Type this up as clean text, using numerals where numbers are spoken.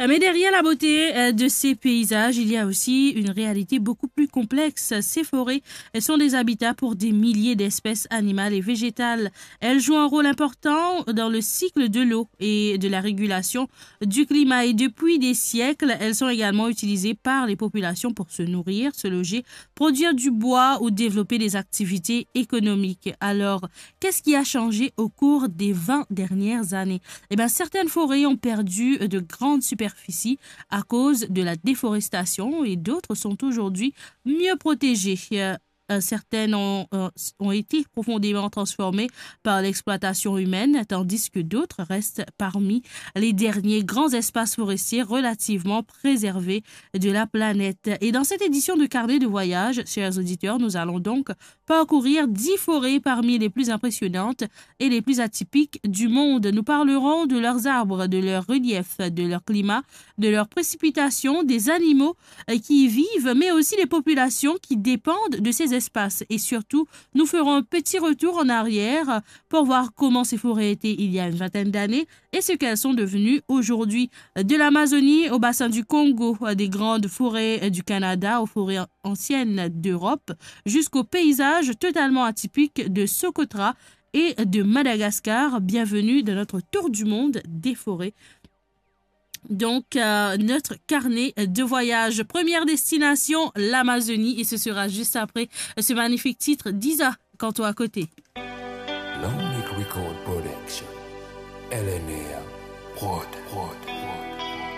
Mais derrière la beauté de ces paysages, il y a aussi une réalité beaucoup plus complexe. Ces forêts, elles sont des habitats pour des milliers d'espèces animales et végétales. Elles jouent un rôle important dans le cycle de l'eau et de la régulation du climat. Et depuis des siècles, elles sont également utilisées par les populations pour se nourrir, se loger, produire du bois ou développer des activités économiques. Alors, qu'est-ce qui a changé au cours des 20 dernières années? Eh bien, certaines forêts ont perdu de grandes superficies à cause de la déforestation et d'autres sont aujourd'hui mieux protégées. Certaines ont été profondément transformées par l'exploitation humaine, tandis que d'autres restent parmi les derniers grands espaces forestiers relativement préservés de la planète. Et dans cette édition de Carnet de voyage, chers auditeurs, nous allons donc parcourir 10 forêts parmi les plus impressionnantes et les plus atypiques du monde. Nous parlerons de leurs arbres, de leur relief, de leur climat, de leurs précipitations, des animaux qui y vivent, mais aussi des populations qui dépendent de ces espaces. Et surtout, nous ferons un petit retour en arrière pour voir comment ces forêts étaient il y a une vingtaine d'années et ce qu'elles sont devenues aujourd'hui. De l'Amazonie au bassin du Congo, des grandes forêts du Canada aux forêts anciennes d'Europe, jusqu'aux paysages totalement atypiques de Socotra et de Madagascar. Bienvenue dans notre tour du monde des forêts. Donc, notre carnet de voyage. Première destination, l'Amazonie. Et ce sera juste après ce magnifique titre d'Isa, Canto à côté. Long Record Production. LNR. Prod.